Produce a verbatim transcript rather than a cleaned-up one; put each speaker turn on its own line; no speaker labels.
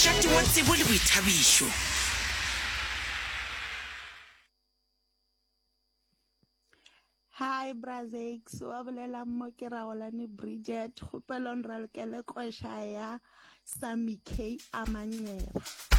Shati wa tsebo le boithabišo.
Hi Brazix, wa bolela mo ke Ragolane Bridget, kgopelong ra lekele koša ya Sammy K Amanyera.